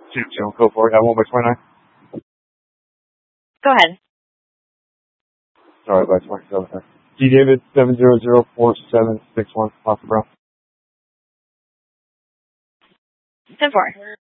Go for it. I won't by 29. Go ahead. Sorry, by 27. D. David 7004761 off the Brown. 10-4.